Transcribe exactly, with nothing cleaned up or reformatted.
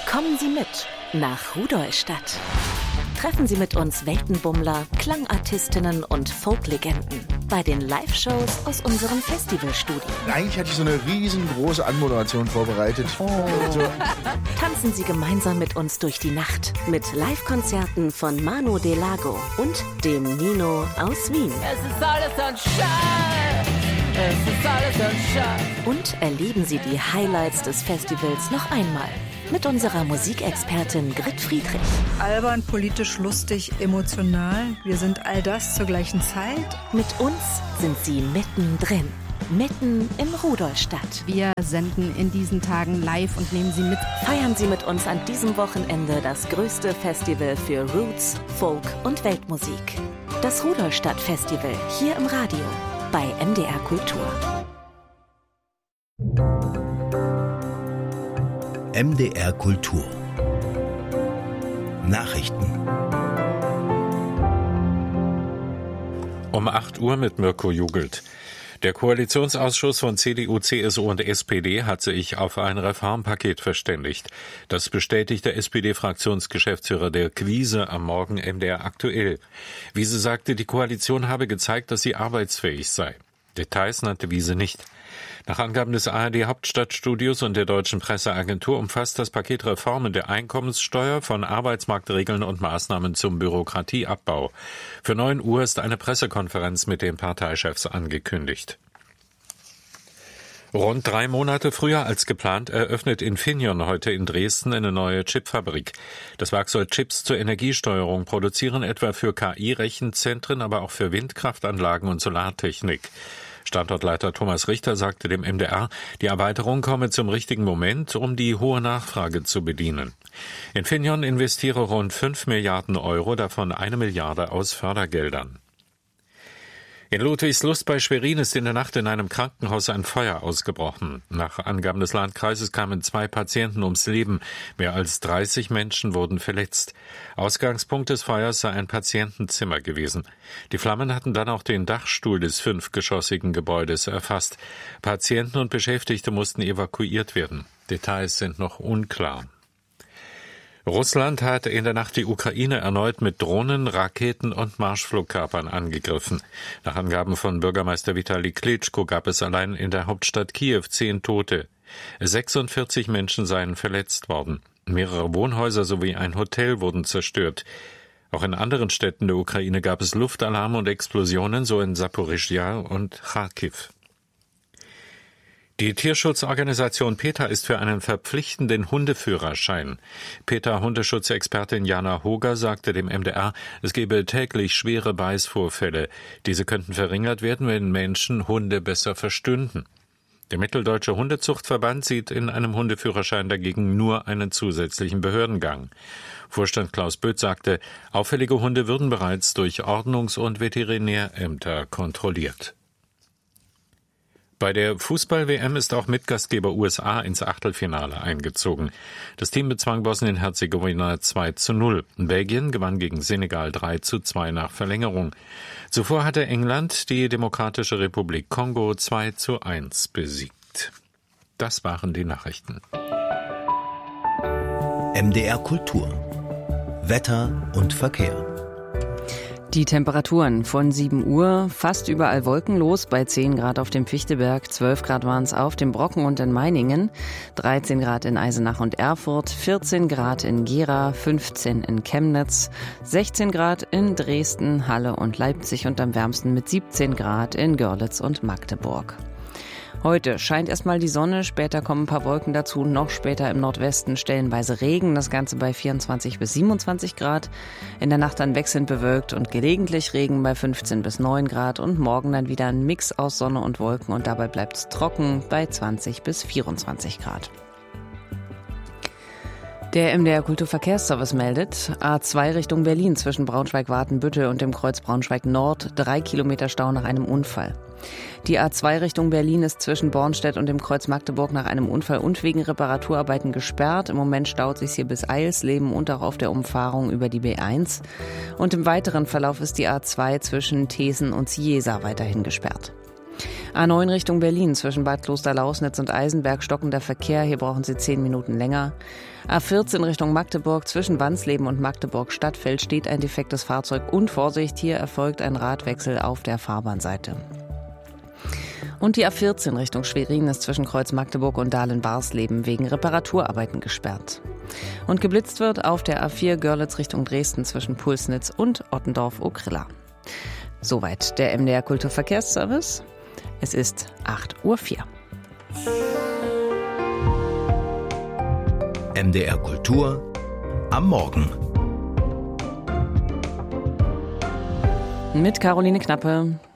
Kommen Sie mit nach Rudolstadt. Treffen Sie mit uns Weltenbummler, Klangartistinnen und Folklegenden bei den Live-Shows aus unserem Festivalstudio. Eigentlich hatte ich so eine riesengroße Anmoderation vorbereitet. Oh. So. Tanzen Sie gemeinsam mit uns durch die Nacht mit Live-Konzerten von Manu de Lago und dem Nino aus Wien. Es ist alles Sunshine. Es ist alles Sunshine. Und erleben Sie die Highlights des Festivals noch einmal mit unserer Musikexpertin Grit Friedrich. Albern, politisch, lustig, emotional. Wir sind all das zur gleichen Zeit. Mit uns sind Sie mittendrin. Mitten in Rudolstadt. Wir senden in diesen Tagen live und nehmen Sie mit. Feiern Sie mit uns an diesem Wochenende das größte Festival für Roots, Folk und Weltmusik. Das Rudolstadt Festival hier im Radio bei M D R Kultur. M D R Kultur Nachrichten. Um acht Uhr mit Mirko Jugelt. Der Koalitionsausschuss von C D U, C S U und S P D hat sich auf ein Reformpaket verständigt. Das bestätigt der S P D-Fraktionsgeschäftsführer Dirk Wiese am Morgen M D R aktuell. Wiese sagte, die Koalition habe gezeigt, dass sie arbeitsfähig sei. Details nannte Wiese nicht. Nach Angaben des A R D-Hauptstadtstudios und der Deutschen Presseagentur umfasst das Paket Reformen der Einkommenssteuer, von Arbeitsmarktregeln und Maßnahmen zum Bürokratieabbau. Für neun Uhr ist eine Pressekonferenz mit den Parteichefs angekündigt. Rund drei Monate früher als geplant eröffnet Infineon heute in Dresden eine neue Chipfabrik. Das Werk soll Chips zur Energiesteuerung produzieren, etwa für K I-Rechenzentren, aber auch für Windkraftanlagen und Solartechnik. Standortleiter Thomas Richter sagte dem M D R, die Erweiterung komme zum richtigen Moment, um die hohe Nachfrage zu bedienen. Infineon investiere rund fünf Milliarden Euro, davon eine Milliarde aus Fördergeldern. In Ludwigslust bei Schwerin ist in der Nacht in einem Krankenhaus ein Feuer ausgebrochen. Nach Angaben des Landkreises kamen zwei Patienten ums Leben. Mehr als dreißig Menschen wurden verletzt. Ausgangspunkt des Feuers sei ein Patientenzimmer gewesen. Die Flammen hatten dann auch den Dachstuhl des fünfgeschossigen Gebäudes erfasst. Patienten und Beschäftigte mussten evakuiert werden. Details sind noch unklar. Russland hat in der Nacht die Ukraine erneut mit Drohnen, Raketen und Marschflugkörpern angegriffen. Nach Angaben von Bürgermeister Vitali Klitschko gab es allein in der Hauptstadt Kiew zehn Tote. sechsundvierzig Menschen seien verletzt worden. Mehrere Wohnhäuser sowie ein Hotel wurden zerstört. Auch in anderen Städten der Ukraine gab es Luftalarme und Explosionen, so in Saporischschja und Charkiw. Die Tierschutzorganisation PETA ist für einen verpflichtenden Hundeführerschein. PETA-Hundeschutzexpertin Jana Hoger sagte dem M D R, es gebe täglich schwere Beißvorfälle. Diese könnten verringert werden, wenn Menschen Hunde besser verstünden. Der Mitteldeutsche Hundezuchtverband sieht in einem Hundeführerschein dagegen nur einen zusätzlichen Behördengang. Vorstand Klaus Böth sagte, auffällige Hunde würden bereits durch Ordnungs- und Veterinärämter kontrolliert. Bei der Fußball-W M ist auch Mitgastgeber U S A ins Achtelfinale eingezogen. Das Team bezwang Bosnien-Herzegowina zwei zu null. Belgien gewann gegen Senegal drei zu zwei nach Verlängerung. Zuvor hatte England die Demokratische Republik Kongo zwei zu eins besiegt. Das waren die Nachrichten. M D R Kultur. Wetter und Verkehr. Die Temperaturen von sieben Uhr, fast überall wolkenlos, bei zehn Grad auf dem Fichtelberg, zwölf Grad waren es auf dem Brocken und in Meiningen, dreizehn Grad in Eisenach und Erfurt, vierzehn Grad in Gera, fünfzehn in Chemnitz, sechzehn Grad in Dresden, Halle und Leipzig und am wärmsten mit siebzehn Grad in Görlitz und Magdeburg. Heute scheint erstmal die Sonne, später kommen ein paar Wolken dazu, noch später im Nordwesten stellenweise Regen, das Ganze bei vierundzwanzig bis siebenundzwanzig Grad. In der Nacht dann wechselnd bewölkt und gelegentlich Regen bei fünfzehn bis neun Grad und morgen dann wieder ein Mix aus Sonne und Wolken und dabei bleibt es trocken bei zwanzig bis vierundzwanzig Grad. Der M D R Kulturverkehrsservice meldet, A zwei Richtung Berlin zwischen Braunschweig-Watenbüttel und dem Kreuz Braunschweig-Nord, drei Kilometer Stau nach einem Unfall. Die A zwei Richtung Berlin ist zwischen Bornstedt und dem Kreuz Magdeburg nach einem Unfall und wegen Reparaturarbeiten gesperrt. Im Moment staut sich hier bis Eilsleben und auch auf der Umfahrung über die B eins. Und im weiteren Verlauf ist die A zwei zwischen Thesen und Cieza weiterhin gesperrt. A neun Richtung Berlin zwischen Bad Kloster-Lausnitz und Eisenberg stockender Verkehr. Hier brauchen Sie zehn Minuten länger. A vierzehn Richtung Magdeburg zwischen Wansleben und Magdeburg-Stadtfeld steht ein defektes Fahrzeug. Und Vorsicht, hier erfolgt ein Radwechsel auf der Fahrbahnseite. Und die A vierzehn Richtung Schwerin ist zwischen Kreuz Magdeburg und Dahlen-Barsleben wegen Reparaturarbeiten gesperrt. Und geblitzt wird auf der A vier Görlitz Richtung Dresden zwischen Pulsnitz und Ottendorf-Okrilla. Soweit der M D R Kulturverkehrsservice. Es ist acht Uhr vier. M D R Kultur am Morgen. Mit Caroline Knappe.